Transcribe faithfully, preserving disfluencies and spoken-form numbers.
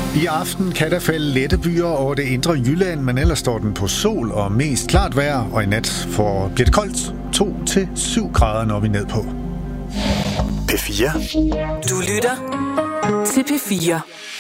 I aften kan der falde lette byer over det indre Jylland, men ellers står den på sol og mest klart vejr, og i nat får bliver det koldt to til syv grader, når vi ned på. P fire. Du lytter til P fire.